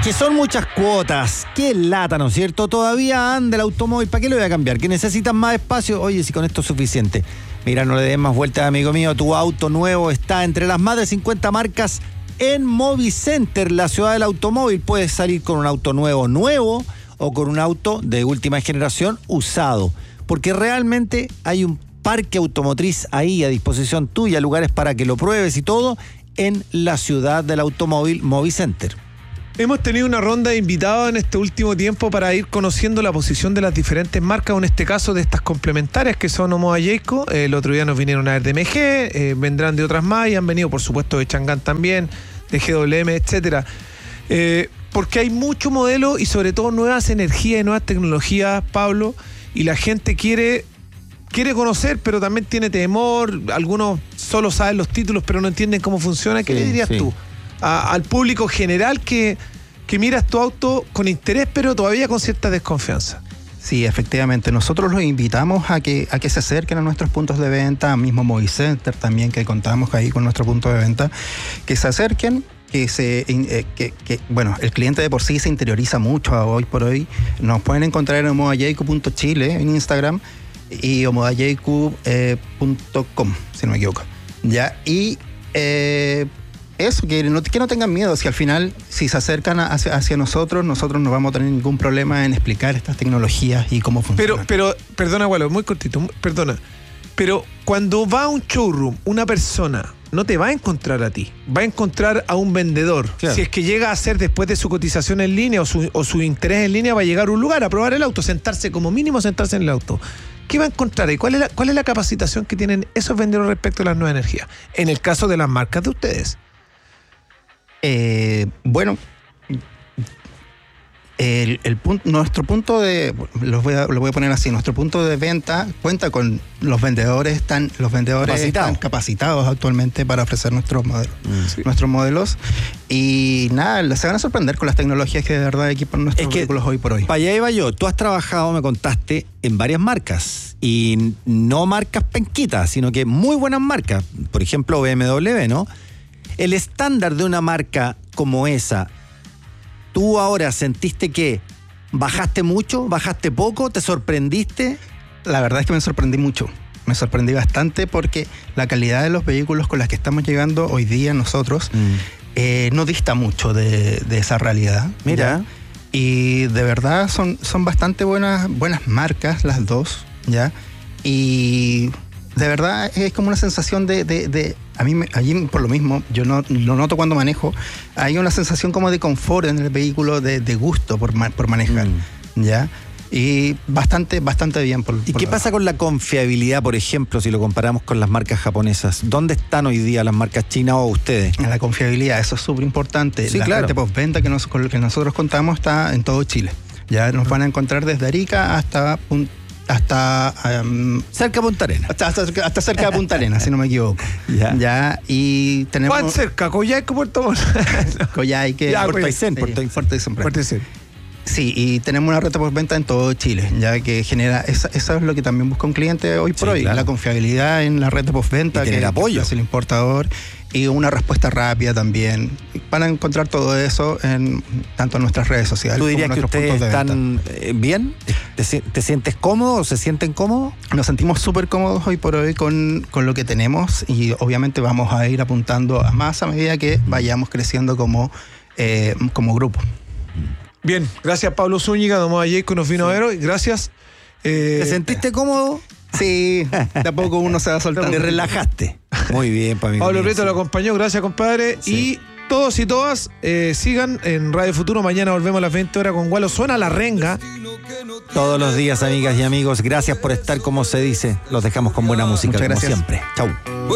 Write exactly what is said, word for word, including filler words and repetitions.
Que son muchas cuotas, qué lata, ¿no es cierto? Todavía anda el automóvil, ¿para qué lo voy a cambiar? Que necesitan más espacio, oye, si con esto es suficiente. Mira, no le des más vueltas, amigo mío, tu auto nuevo está entre las más de cincuenta marcas en Movicenter, la ciudad del automóvil. Puedes salir con un auto nuevo, nuevo, o con un auto de última generación usado, porque realmente hay un parque automotriz ahí a disposición tuya, lugares para que lo pruebes y todo, en la ciudad del automóvil Movicenter. Hemos tenido una ronda de invitados en este último tiempo para ir conociendo la posición de las diferentes marcas, o en este caso de estas complementarias que son Omoda Jayco. Eh, el otro día nos vinieron a ver de M G, eh, vendrán de otras más y han venido por supuesto de Chang'an también, de G W M, etcétera. Eh, porque hay mucho modelo y sobre todo nuevas energías y nuevas tecnologías, Pablo, y la gente quiere, quiere conocer, pero también tiene temor. Algunos solo saben los títulos pero no entienden cómo funciona. ¿Qué sí, le dirías sí. tú A, al público general que, que miras tu auto con interés pero todavía con cierta desconfianza? Sí, efectivamente. Nosotros los invitamos a que, a que se acerquen a nuestros puntos de venta, mismo Movicenter también, que contamos ahí con nuestro punto de venta, que se acerquen, que se eh, que, que bueno, el cliente de por sí se interioriza mucho a hoy por hoy. Nos pueden encontrar en omoda jayco punto chile en Instagram y omoda jayco punto com, si no me equivoco. Ya, y eh, eso, que no, que no tengan miedo, si al final, si se acercan hacia, hacia nosotros, nosotros no vamos a tener ningún problema en explicar estas tecnologías y cómo funcionan. Pero, pero, perdona, Gualo, muy cortito, perdona, pero cuando va a un showroom, una persona no te va a encontrar a ti, va a encontrar a un vendedor. Claro. Si es que llega a hacer después de su cotización en línea o su, o su interés en línea, va a llegar a un lugar a probar el auto, sentarse, como mínimo sentarse en el auto. ¿Qué va a encontrar ahí? ¿Cuál es la, cuál es la capacitación que tienen esos vendedores respecto a las nuevas energías? En el caso de las marcas de ustedes. Eh, bueno, el, el punto, nuestro punto de, lo voy, a, lo voy a poner así, nuestro punto de venta cuenta con los vendedores, están, los vendedores Capacitado. están capacitados actualmente para ofrecer nuestros modelos, mm, sí. nuestros modelos, y nada, se van a sorprender con las tecnologías que de verdad equipan nuestros es vehículos hoy por hoy. Para allá iba yo, tú has trabajado, me contaste, en varias marcas, y no marcas penquitas, sino que muy buenas marcas, por ejemplo B M W, ¿no? El estándar de una marca como esa, ¿tú ahora sentiste que bajaste mucho, bajaste poco, te sorprendiste? La verdad es que me sorprendí mucho, me sorprendí bastante porque la calidad de los vehículos con los que estamos llegando hoy día nosotros mm. eh, no dista mucho de, de esa realidad. Mira. ¿ya? Y de verdad son, son bastante buenas, buenas marcas las dos, ¿ya? Y de verdad es como una sensación de... de, de a mí, allí por lo mismo, yo no lo noto cuando manejo, hay una sensación como de confort en el vehículo, de, de gusto por, por manejar, mm. ¿ya? Y bastante, bastante bien. Por, ¿Y por qué la... pasa con la confiabilidad, por ejemplo, si lo comparamos con las marcas japonesas? ¿Dónde están hoy día las marcas chinas o ustedes? La confiabilidad, eso es súper importante. Sí, la claro. red de postventa que, nos, con lo que nosotros contamos está en todo Chile. Ya nos van a encontrar desde Arica hasta... hasta um, cerca de Punta Arenas, hasta, hasta, hasta cerca de Punta Arenas, si no me equivoco. Ya. ya y tenemos ¿cuál cerca? Coyhaique, Puerto Montt. Coyhaique, Puerto Aysén, Puerto Aysén. Puerto Aysén. Sí, y tenemos una red de postventa en todo Chile, ya que genera, esa, eso es lo que también busca un cliente hoy por sí, hoy, claro. la confiabilidad en la red de postventa, que el apoyo es el importador, y una respuesta rápida también. Van a encontrar todo eso en tanto en nuestras redes sociales. ¿Tú dirías como en que ustedes están venta. bien? ¿Te, ¿Te sientes cómodo o se sienten cómodos? Nos sentimos súper cómodos hoy por hoy con, con lo que tenemos, y obviamente vamos a ir apuntando a más a medida que vayamos creciendo como, eh, como grupo. Bien, gracias Pablo Zúñiga, de Omoda Jayco, nos vino sí. a ver hoy, gracias. Eh, ¿Te sentiste cómodo? Sí, tampoco uno se va a soltar. Te relajaste. Muy bien, para mí. Pablo Prieto lo acompañó, gracias compadre. Sí. Y todos y todas eh, sigan en Radio Futuro, mañana volvemos a las veinte horas con Gualo. Suena la renga. Todos los días, amigas y amigos, gracias por estar, como se dice. Los dejamos con buena música, como siempre. Chau.